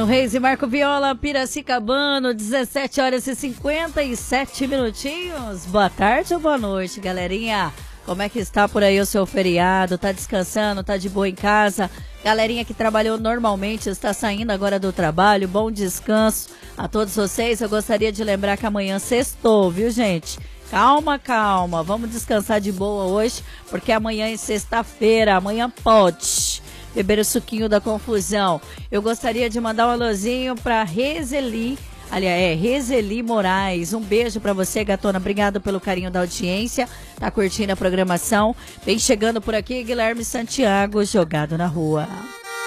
Reis e Marco Viola, Piracicabano, 17 horas e 57 minutinhos. Boa tarde ou boa noite, galerinha? Como é que está por aí o seu feriado? Tá descansando? Tá de boa em casa? Galerinha que trabalhou normalmente, está saindo agora do trabalho, bom descanso a todos vocês. Eu gostaria de lembrar que amanhã sextou, viu, gente? Calma, calma, vamos descansar de boa hoje, porque amanhã é sexta-feira, amanhã pode beber o suquinho da confusão. Eu gostaria de mandar um alôzinho para Rezeli, aliás, Rezeli Moraes. Um beijo para você, gatona. Obrigado pelo carinho da audiência. Tá curtindo a programação? Vem chegando por aqui, Guilherme Santiago, Jogado na Rua.